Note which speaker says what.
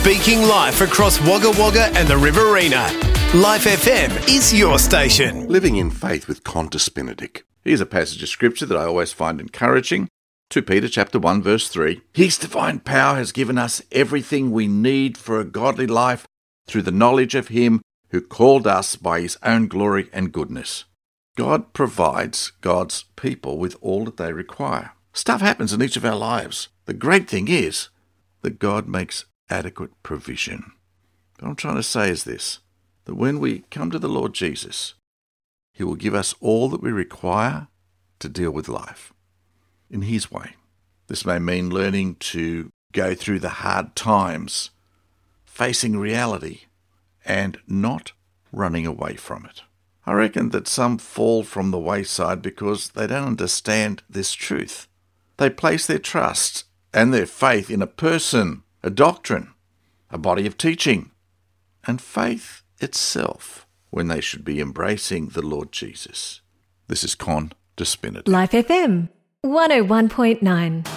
Speaker 1: Speaking life across Wagga Wagga and the Riverina. Life FM is your station.
Speaker 2: Living in Faith with Qantas Benedict. Here's a passage of scripture that I always find encouraging. 2 Peter chapter 1 verse 3. His divine power has given us everything we need for a godly life through the knowledge of him who called us by his own glory and goodness. God provides God's people with all that they require. Stuff happens in each of our lives. The great thing is that God makes adequate provision. What I'm trying to say is this, that when we come to the Lord Jesus, he will give us all that we require to deal with life in his way. This may mean learning to go through the hard times, facing reality, and not running away from it. I reckon that some fall from the wayside because they don't understand this truth. They place their trust and their faith in a person, a doctrine, a body of teaching, and faith itself when they should be embracing the Lord Jesus. This is Qantas Benedict.
Speaker 3: Life FM 101.9.